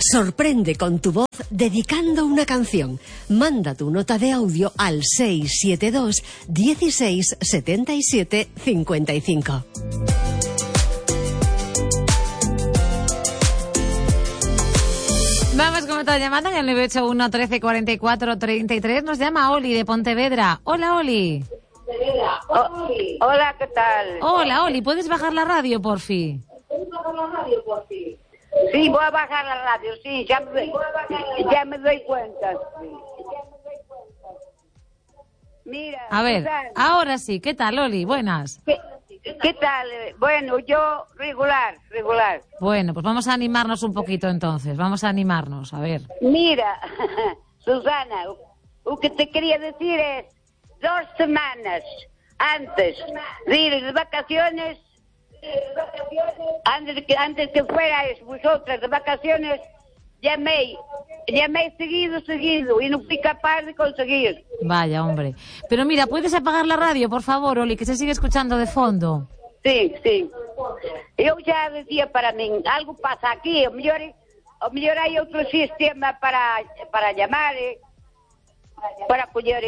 Sorprende con tu voz dedicando una canción. Manda tu nota de audio al 672 16 77 55. Vamos con otra llamada en el 981 13 44 33. Nos llama Oli de Pontevedra. Hola, Oli. Hola, ¿qué tal? Hola, Oli. ¿Puedes bajar la radio, porfi? Sí, voy a bajar la radio, sí, ya me doy cuenta. Mira, A ver, Susana, ahora sí. ¿Qué tal, Oli? Buenas. ¿qué tal? Bueno, yo regular. Bueno, pues vamos a animarnos un poquito entonces. Vamos a animarnos, a ver. Mira, Susana, lo que te quería decir es 2 semanas antes de ir de vacaciones, antes que fuerais vosotras de vacaciones, llamé seguido y no fui capaz de conseguir. Vaya, hombre. Pero mira, ¿puedes apagar la radio, por favor, Oli, que se sigue escuchando de fondo? Sí. Eu já decía para min, algo pasa aquí, o mellor hai outro sistema para llamar, para coller